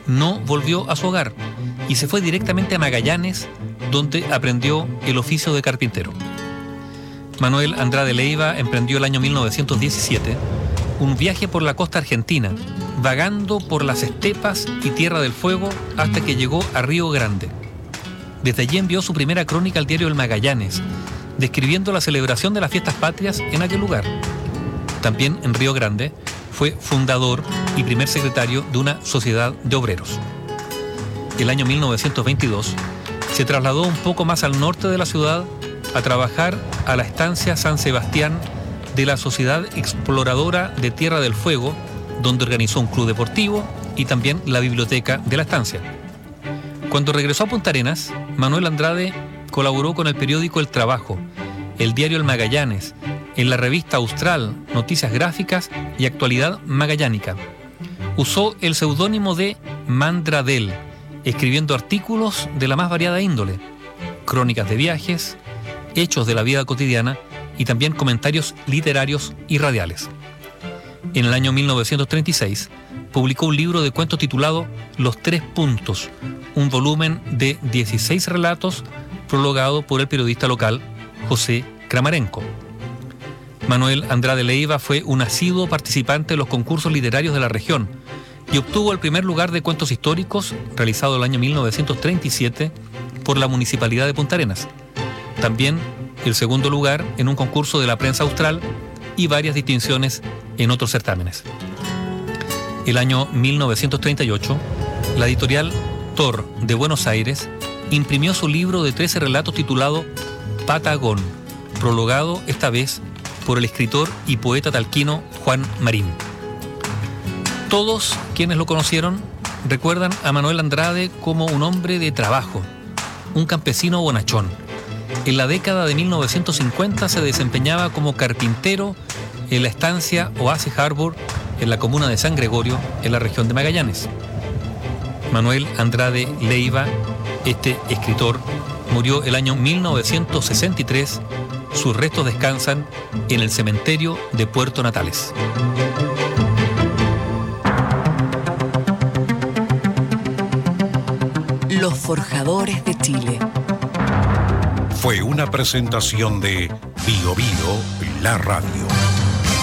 no volvió a su hogar y se fue directamente a Magallanes, donde aprendió el oficio de carpintero. Manuel Andrade Leiva emprendió el año 1917 un viaje por la costa argentina, vagando por las estepas y Tierra del Fuego hasta que llegó a Río Grande. Desde allí envió su primera crónica al diario El Magallanes, describiendo la celebración de las fiestas patrias en aquel lugar. También en Río Grande fue fundador y primer secretario de una sociedad de obreros. El año 1922 se trasladó un poco más al norte de la ciudad a trabajar a la estancia San Sebastián de la Sociedad Exploradora de Tierra del Fuego, donde organizó un club deportivo y también la biblioteca de la estancia. Cuando regresó a Punta Arenas, Manuel Andrade colaboró con el periódico El Trabajo, el diario El Magallanes, en la revista Austral, Noticias Gráficas y Actualidad Magallánica. Usó el seudónimo de Mandradel, escribiendo artículos de la más variada índole, crónicas de viajes, hechos de la vida cotidiana y también comentarios literarios y radiales. En el año 1936 publicó un libro de cuentos titulado Los Tres Puntos, un volumen de 16 relatos prologado por el periodista local José Kramarenko. Manuel Andrade Leiva fue un asiduo participante de los concursos literarios de la región y obtuvo el primer lugar de cuentos históricos realizado el año 1937 por la Municipalidad de Punta Arenas. También el segundo lugar en un concurso de la prensa austral y varias distinciones en otros certámenes. El año 1938, la editorial Thor de Buenos Aires imprimió su libro de 13 relatos titulado Patagón, prologado esta vez por el escritor y poeta talquino Juan Marín. Todos quienes lo conocieron recuerdan a Manuel Andrade como un hombre de trabajo, un campesino bonachón. En la década de 1950 se desempeñaba como carpintero en la estancia Oasis Harbor, en la comuna de San Gregorio, en la región de Magallanes. Manuel Andrade Leiva, este escritor, murió el año 1963. Sus restos descansan en el cementerio de Puerto Natales. Los Forjadores de Chile. Fue una presentación de Bio Bio, la radio.